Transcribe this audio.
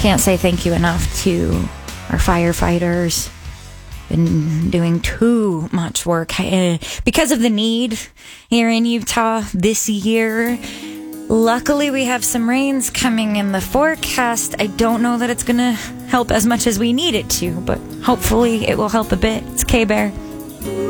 Can't say thank you enough to our firefighters. Been doing too much work because of the need here in Utah this year. Luckily, we have some rains coming in the forecast. I don't know that it's going to help as much as we need it to, but hopefully it will help a bit. It's K-Bear.